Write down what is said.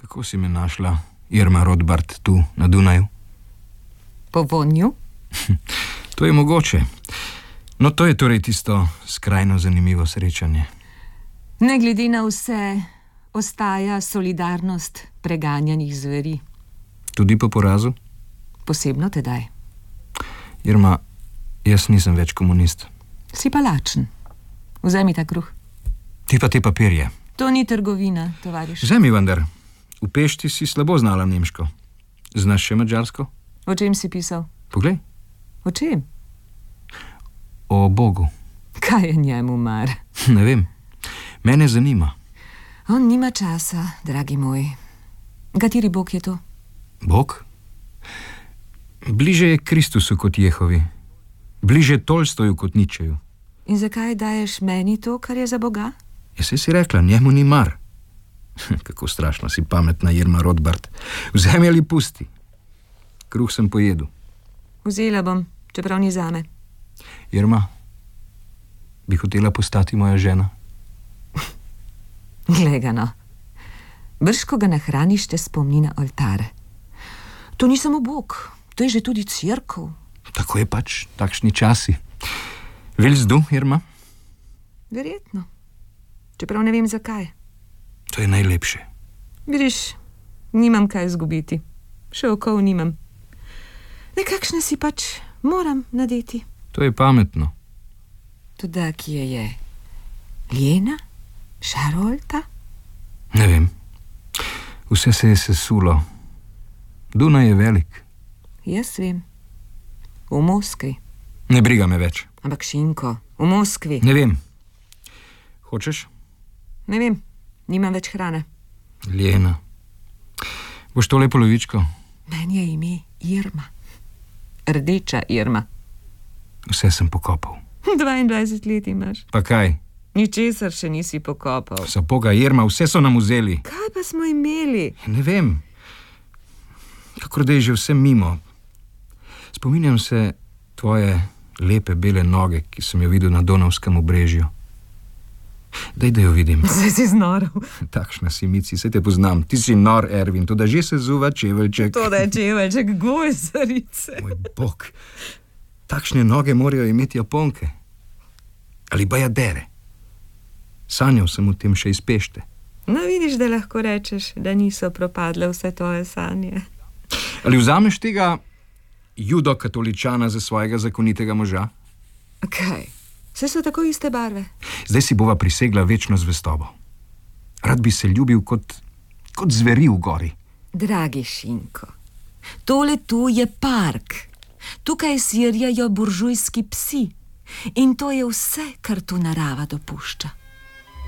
Kako si me našla, Irma Rodbart, tu na Dunaju? Po vonju? To je mogoče. No, to je torej tisto skrajno zanimivo srečanje. Ne glede na vse, ostaja solidarnost preganjanih zveri. Tudi po porazu? Posebno tedaj. Irma, jaz nisem več komunist. Si pa lačen. Vzemi ta kruh. Ti pa te papirje. To ni trgovina, tovariš. Vzemi vendar. V Pešti si slabo znala nemško. Znaš še madžarsko? O čem si pisal? Poglej. O čem? O Bogu. Kaj je njemu mar? Ne vem. Mene zanima. On nima časa, dragi moj. Kateri Bog je to? Bog? Bliže je Kristusu kot Jehovi. Bliže Tolstoju kot Ničeju. In zakaj daješ meni to, kar je za Boga? Saj si rekla, njemu ni mar. Kako strašno si pametna, Irma Rodbart. Vzemi ali pusti. Kruh sem pojedel. Vzela bom, čeprav ni zame. Irma, bi hotela postati moja žena? Glej ga, no. Brž, ko ga nahraniš, te spomni na oltar. To ni samo Bog, to je že tudi cerkev. Tako je pač, takšni časi. Willst du, Irma? Verjetno. Čeprav ne vem, zakaj. To je najlepše. Vidiš, nimam kaj izgubiti. Še okov nimam. Nekakšne si pač moram nadeti. To je pametno. Toda, kje je? Ljena? Šarolta? Ne vem. Vse se je sesulo. Dunaj je velik. Jaz vem. V Moskvi. Ne briga me več. Ampak Šinko, v Moskvi. Ne vem. Hočeš? Ne vem, nimam več hrane. Ljena. Boš tole polovičko? Meni je ime Irma. Rdeča Irma. Vse sem pokopal. 22 let imaš. Pa kaj? Ničesar še nisi pokopal. Za Boga, Irma, vse so nam vzeli. Kaj pa smo imeli? Ne vem. Kakor da je že vse mimo. Spominjam se tvoje lepe bele noge, ki sem jo videl na Donavskem obrežju. Daj, da jo vidim. Zdaj si znorel. Takšna si, Mici, saj te poznam. Ti si nor, Ervin, to da že se zuva čeveljček. To da je čeveljček, gojzarice. Moj Bog, takšne noge morajo imeti Japonke. Ali bajadere. Sanjal sem o tem še iz Pešte. No, vidiš, da lahko rečeš, da niso propadle vse tvoje sanje. Ali vzameš tega judo-katoličana za svojega zakonitega moža? Kaj? Vse so tako iste barve. Zdaj si bova prisegla večno zvestobo. Rad bi se ljubil kot zveri v gori. Dragi Šinko, tole tu je park. Tukaj sirjajo buržujski psi. In to je vse, kar tu narava dopušča.